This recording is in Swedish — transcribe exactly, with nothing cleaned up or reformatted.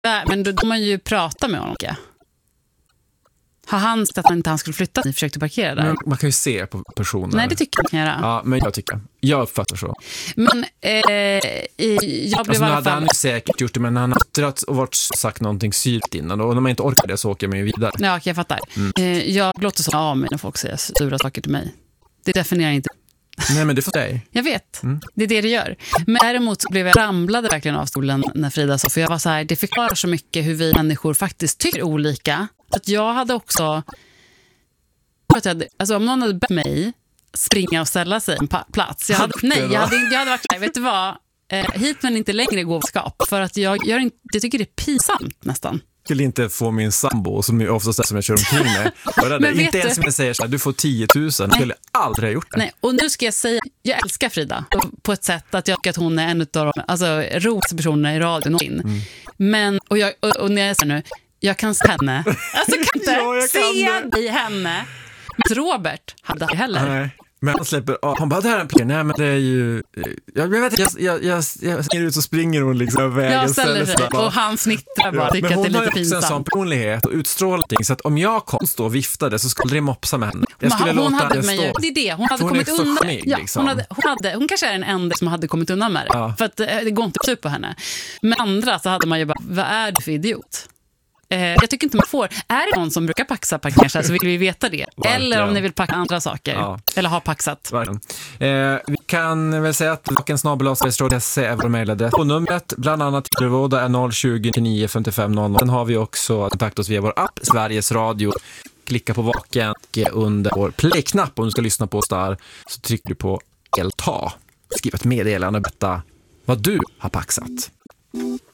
Men då får man ju prata med honom. Har han sagt att han inte han skulle flytta? Ni försökte parkera där. Men man kan ju se på personer. Nej, det tycker jag kan göra. Ja, men jag tycker. Jag uppfattar så. Men eh, i, jag blev alltså, i alla hade fall... han säkert gjort det, men han har inte och varit sagt någonting syrligt innan. Och när man inte orkar det så åker man ju vidare. Ja, okej, jag fattar. Mm. Eh, jag låter så av mig när folk säger sura saker till mig. Det definierar inte. Nej, men det får dig. Jag vet, mm. det är det det gör. Men däremot blev jag ramlade verkligen av stolen när Frida sa. För jag var så här, det förklarar så mycket hur vi människor faktiskt tycker olika. Att jag hade också... Alltså om någon hade bett mig springa och ställa sig en plats. Jag hade, nej, jag hade, jag hade varit där. Vet du vad? Eh, hit men inte längre gåvskap. För att jag, gör inte, jag tycker det är pinsamt nästan. Jag skulle inte få min sambo som är oftast som jag kör omkring med. Inte ens som jag säger så här, du får tio tusen. Jag skulle aldrig ha gjort det. Nej, och nu ska jag säga, jag älskar Frida på ett sätt att jag tycker att hon är en av de alltså, roligaste personerna i radion. Mm. Men, och, jag, och, och när jag säger nu, jag kan se henne. Alltså kan inte ja, se dig henne. Men Robert hade det heller. Nej. Men han släpper av. Han bara, det här är en pjär. Nej, men det är ju... Jag vet inte, jag, jag, jag, jag springer ut och springer hon liksom över vägen. Jag ställer sig bara. Och han snittrar bara. Ja. Men hon har ju också en sån personlighet och utstrålning. Så att om jag kom stå och viftade så skulle det mopsa med henne. Jag skulle hon låta hade henne stå. Det är det. Hon hade hon kommit undan. Charmig, ja, liksom. hon, hade, hon, hade, hon kanske är den enda som hade kommit undan med det. Ja. För att det går inte ut på henne. Men andra så hade man ju bara, vad är du för idiot? Jag tycker inte man får. Är det någon som brukar paxa packningar så vill vi veta det. Verkligen. Eller om ni vill packa andra saker. Ja. Eller ha paxat. Eh, vi kan väl säga att Vaken snabel A Sveriges Radio är vår mejladress. Och numret bland annat till Röda är noll tjugo nio femtiofem noll noll. Sen har vi också kontakt oss via vår app Sveriges Radio. Klicka på Vaken under vår play-knapp om du ska lyssna på oss där. Så trycker du på delta. Skriv ett meddelande och berätta vad du har paxat.